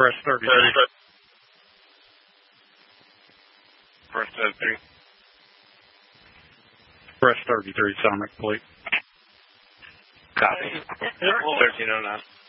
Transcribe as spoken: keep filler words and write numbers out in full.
Press thirty-three. Press thirty-three. Press thirty-three, Sonic, please. Copy. thirteen oh nine.